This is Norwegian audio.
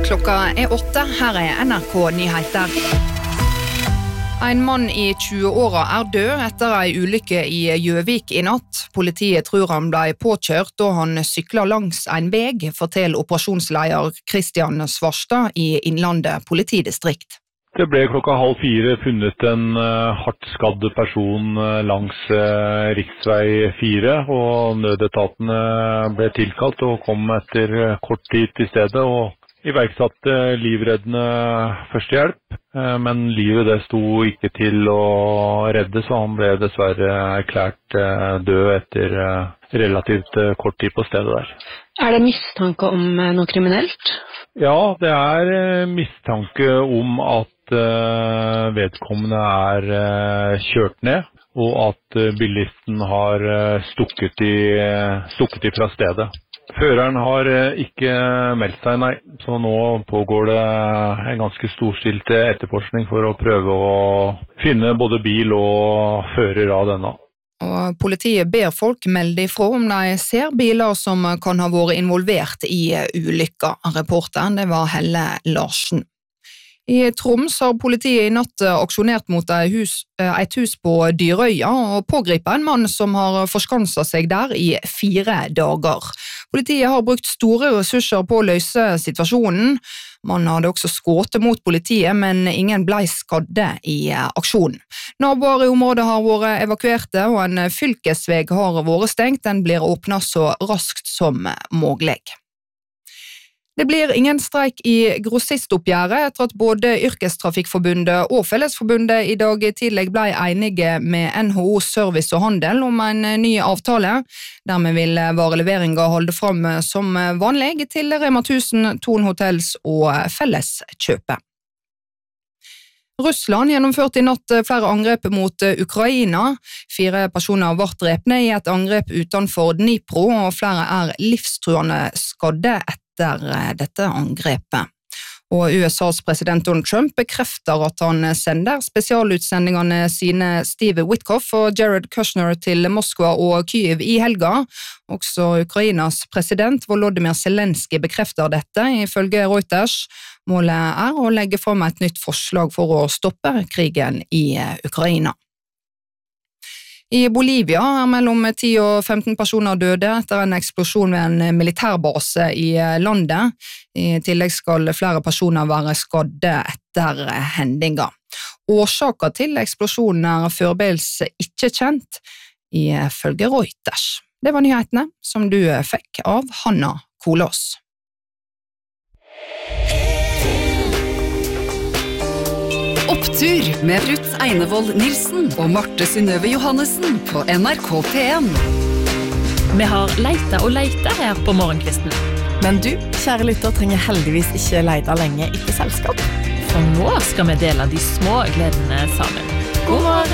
Klokka 8, her NRK Nyheter. En mann i 20-åra død etter en ulykke i Gjøvik i natt. Politiet tror han ble påkjørt da han syklet langs en veg, forteller operasjonsleder Kristian Svarstad i Innlandet politidistrikt. Det ble 3:30 funnet en hardt skadd person langs riksvei 4, og nødetatene ble tilkalt og kom etter kort tid til stedet og iverksatte livreddende førstehjelp. Men livet det sto ikke til å redde, så han ble dessverre erklært død etter relativt kort tid på stedet der. Er det mistanke om noe kriminelt? Ja, det er mistanke om at vedkommende er kjørt ned, og at bilisten har stukket fra stedet. Føreren har ikke meldt seg, nei, så nå pågår det en ganske storstilt etterforskning for å prøve å finne både bil og fører av denne. Og politiet ber folk melde ifra om de ser biler som kan ha vært involvert i ulykka. Reporteren, det var Helle Larsen. I Troms har politiet i natt aksjonert mot et hus på Dyrøya og pågripet en mann som har forskanset seg der i 4 dager. Politiet har brukt store ressurser på å løse situasjonen. Mannen hadde også skutt mot politiet, men ingen ble skadde i aksjonen. Naboer i området har vært evakuerte, og en fylkesvei har vært stengt. Den blir åpnet så raskt som mulig. Det blir ingen streik i grossistoppgjøret etter at både Yrkestrafikkforbundet og Fellesforbundet i dag tidlig ble enige med NHO Service og Handel om en ny avtale. Dermed vil vareleveringa holde fram som vanlig til Rema 1000, Thon Hotels og Felleskjøpet. Russland gjennomførte i natt flere angrep mot Ukraina. 4 personer ble drepne i et angrep utenfor Dnipro, og flere er livstruende skadde etter dette angrepet. Og USAs president Donald Trump bekrefter at han sender spesialutsendingene sine Steve Witkoff og Jared Kushner til Moskva og Kyiv i helga. Også Ukrainas president Volodymyr Zelensky bekrefter dette, ifølge Reuters. Målet er å legge fram et nytt forslag for å stoppe krigen i Ukraina. I Bolivia er mellom 10 og 15 personer døde etter en eksplosjon ved en militærbase i landet. I tillegg skal flere personer være skadde etter hendinga. Årsaken til eksplosjonen er foreløpig ikke kjent, ifølge Reuters. Det var nyhetene som du fikk av Hanna Kolås. Opptur med Ruth Einevold Nilsen og Marte Synnøve Johannessen på NRK P1. Vi har leita og leita her på morgenkvisten. Men du, kjære lytter, trenger heldigvis ikke leite lenge etter selskap. For nå skal vi dele de små gledene sammen. God morgen!